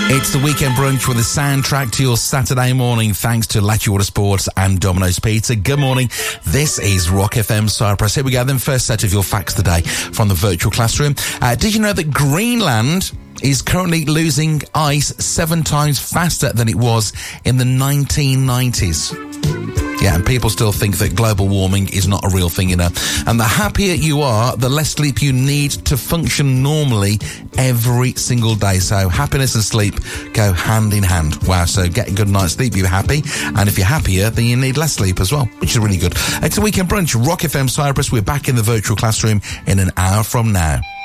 It's the weekend brunch with a soundtrack to your Saturday morning, thanks to Latchy Water Sports and Domino's Pizza. Good morning. This is Rock FM Cyprus. Here we go. Then first set of your facts today from the virtual classroom. Did you know that Greenland is currently losing ice 7 times faster than it was in the 1990s? Yeah, and people still think that global warming is not a real thing, you know. And the happier you are, the less sleep you need to function normally every single day. So happiness and sleep go hand in hand. Wow, so get a good night's sleep, you're happy. And if you're happier, then you need less sleep as well, which is really good. It's a weekend brunch, Rock FM Cyprus. We're back in the virtual classroom in an hour from now.